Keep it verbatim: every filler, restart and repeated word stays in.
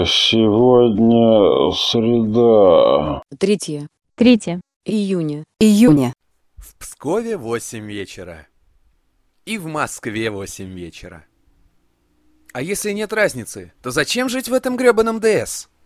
Сегодня среда. Третье. Третье. Июня. Июня. В Пскове восемь вечера. И в Москве восемь вечера. А если нет разницы, то зачем жить в этом грёбаном ДС?